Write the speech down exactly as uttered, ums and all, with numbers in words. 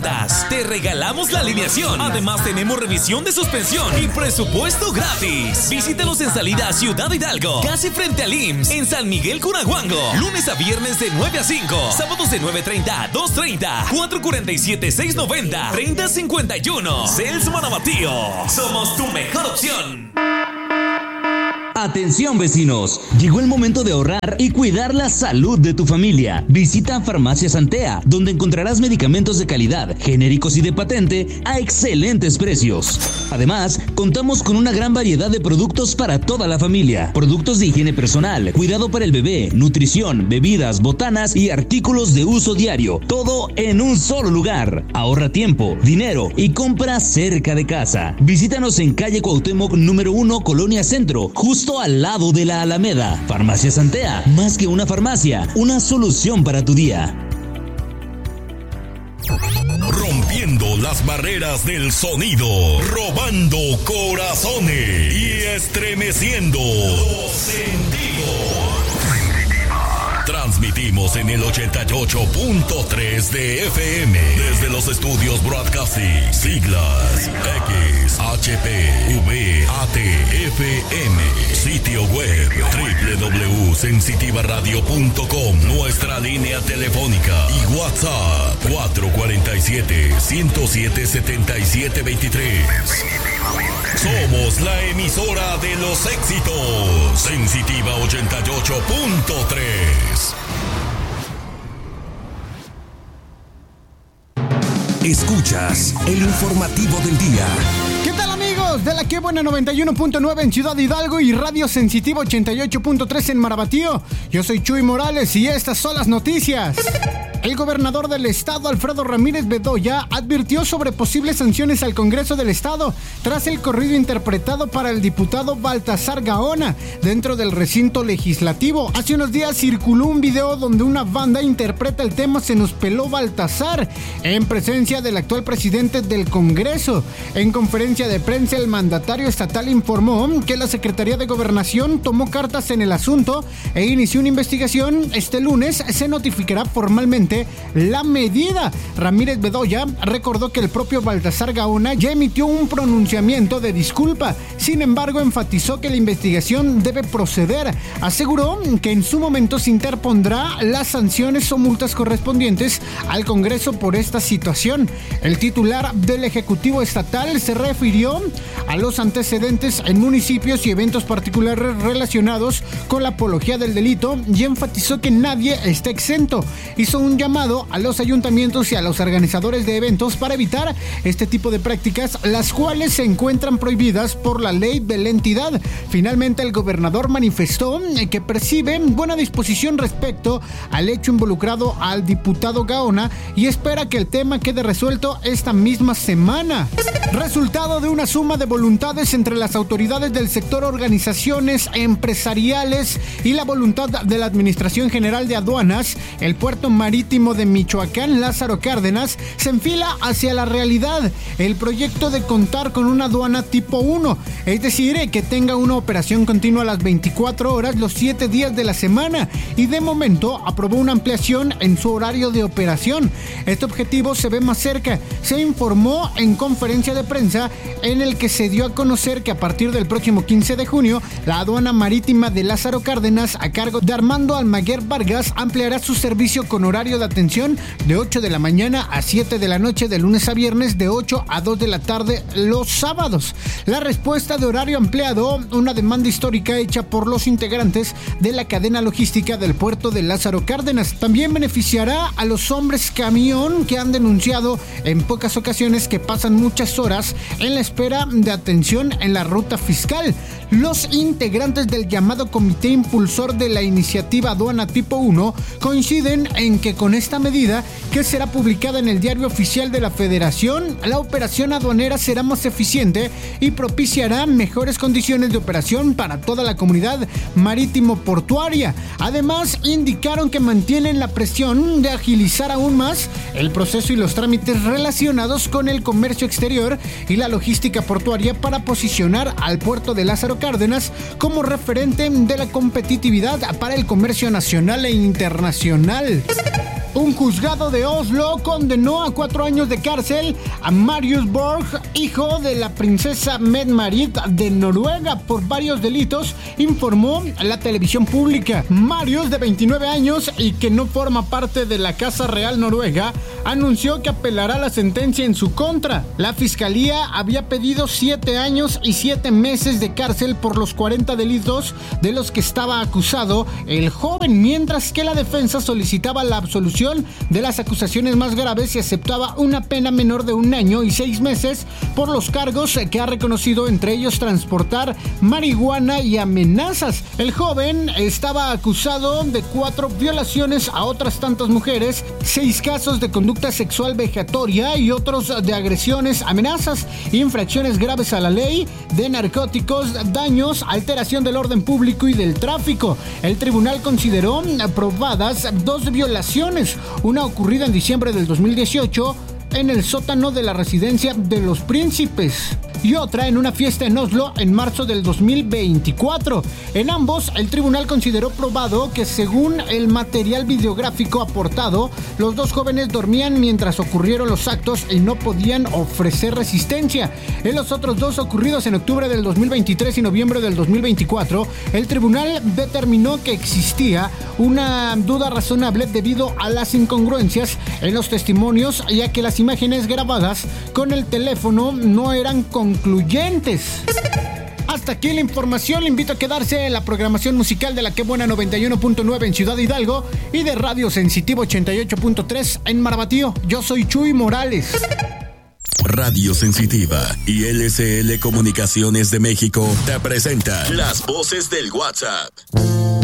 Te regalamos la alineación. Además tenemos revisión de suspensión y presupuesto gratis. Visítanos en salida a Ciudad Hidalgo, casi frente al I M S S, en San Miguel Cunahuango. Lunes a viernes de nueve a cinco, sábados de nueve treinta a dos treinta, cuatro cuarenta y siete, seis noventa, treinta cincuenta y uno. Cels Marabatío, somos tu mejor opción. Atención vecinos, llegó el momento de ahorrar y cuidar la salud de tu familia. Visita Farmacias Antea, donde encontrarás medicamentos de calidad, genéricos y de patente a excelentes precios. Además, contamos con una gran variedad de productos para toda la familia. Productos de higiene personal, cuidado para el bebé, nutrición, bebidas, botanas y artículos de uso diario. Todo en un solo lugar. Ahorra tiempo, dinero y compra cerca de casa. Visítanos en calle Cuauhtémoc número uno, Colonia Centro, justo al lado de la Alameda. Farmacia Antea, más que una farmacia, una solución para tu día. Rompiendo las barreras del sonido, robando corazones y estremeciendo los sentidos. Transmitimos en el ochenta y ocho punto tres de F M desde los estudios Broadcasting, siglas X H P V A T F M, sitio web doble u doble u doble u punto sensitiva radio punto com, nuestra línea telefónica y WhatsApp cuatro cuatro siete, uno cero siete, siete siete dos tres. Somos la emisora de los éxitos, Sensitiva ochenta y ocho punto tres. Escuchas el informativo del día. ¿Qué tal, amigos? De la Que Buena noventa y uno punto nueve en Ciudad Hidalgo y Radio Sensitiva ochenta y ocho punto tres en Marabatío. Yo soy Chuy Morales y estas son las noticias. El gobernador del estado, Alfredo Ramírez Bedoya, advirtió sobre posibles sanciones al Congreso del Estado tras el corrido interpretado para el diputado Baltasar Gaona dentro del recinto legislativo. Hace unos días circuló un video donde una banda interpreta el tema Se nos peló Baltasar en presencia del actual presidente del Congreso. En conferencia de prensa, el mandatario estatal informó que la Secretaría de Gobernación tomó cartas en el asunto e inició una investigación. Este lunes se notificará formalmente la medida. Ramírez Bedoya recordó que el propio Baltasar Gaona ya emitió un pronunciamiento de disculpa. Sin embargo, enfatizó que la investigación debe proceder. Aseguró que en su momento se interpondrá las sanciones o multas correspondientes al Congreso por esta situación. El titular del Ejecutivo Estatal se refirió a los antecedentes en municipios y eventos particulares relacionados con la apología del delito y enfatizó que nadie está exento. Hizo un llamado a los ayuntamientos y a los organizadores de eventos para evitar este tipo de prácticas, las cuales se encuentran prohibidas por la ley de la entidad. Finalmente, el gobernador manifestó que percibe buena disposición respecto al hecho involucrado al diputado Gaona y espera que el tema quede resuelto esta misma semana. Resultado de una suma de voluntades entre las autoridades del sector, organizaciones empresariales y la voluntad de la Administración General de Aduanas, el puerto marítimo de Michoacán, Lázaro Cárdenas, se enfila hacia la realidad. El proyecto de contar con una aduana tipo uno, es decir, que tenga una operación continua a las veinticuatro horas, los siete días de la semana, y de momento aprobó una ampliación en su horario de operación. Este objetivo se ve más cerca. Se informó en conferencia de prensa en el que se dio a conocer que a partir del próximo quince de junio, la aduana marítima de Lázaro Cárdenas, a cargo de Armando Almaguer Vargas, ampliará su servicio con horario de atención de ocho de la mañana a siete de la noche de lunes a viernes, de ocho a dos de la tarde los sábados. La respuesta de horario ampliado, una demanda histórica hecha por los integrantes de la cadena logística del puerto de Lázaro Cárdenas. También beneficiará a los hombres camión que han denunciado en pocas ocasiones que pasan muchas horas en la espera de atención en la ruta fiscal. Los integrantes del llamado Comité Impulsor de la Iniciativa Aduana Tipo uno coinciden en que con esta medida, que será publicada en el Diario Oficial de la Federación, la operación aduanera será más eficiente y propiciará mejores condiciones de operación para toda la comunidad marítimo-portuaria. Además, indicaron que mantienen la presión de agilizar aún más el proceso y los trámites relacionados con el comercio exterior y la logística portuaria para posicionar al puerto de Lázaro Cárdenas como referente de la competitividad para el comercio nacional e internacional. Un juzgado de Oslo condenó a cuatro años de cárcel a Marius Borg, hijo de la princesa Mette-Marit de Noruega, por varios delitos, informó la televisión pública. Marius, de veintinueve años y que no forma parte de la Casa Real Noruega, anunció que apelará la sentencia en su contra. La fiscalía había pedido siete años y siete meses de cárcel por los cuarenta delitos de los que estaba acusado el joven, mientras que la defensa solicitaba la absolución de las acusaciones más graves y aceptaba una pena menor de un año y seis meses por los cargos que ha reconocido, entre ellos transportar marihuana y amenazas. El joven estaba acusado de cuatro violaciones a otras tantas mujeres, seis casos de conducta sexual vejatoria y otros de agresiones, amenazas, infracciones graves a la ley de narcóticos, daños, alteración del orden público y del tráfico. El tribunal consideró aprobadas dos violaciones, una ocurrida en diciembre del dos mil dieciocho en el sótano de la residencia de los príncipes y otra en una fiesta en Oslo en marzo del dos mil veinticuatro. En ambos, el tribunal consideró probado que, según el material videográfico aportado, los dos jóvenes dormían mientras ocurrieron los actos y no podían ofrecer resistencia. En los otros dos, ocurridos en octubre del dos mil veintitrés y noviembre del dos mil veinticuatro, el tribunal determinó que existía una duda razonable debido a las incongruencias en los testimonios, ya que las imágenes grabadas con el teléfono no eran concluyentes. Hasta aquí la información. Le invito a quedarse en la programación musical de La Que Buena noventa y uno punto nueve en Ciudad Hidalgo y de Radio Sensitivo ochenta y ocho punto tres en Marabatío. Yo soy Chuy Morales. Radio Sensitiva y L C L Comunicaciones de México te presentan Las Voces del WhatsApp.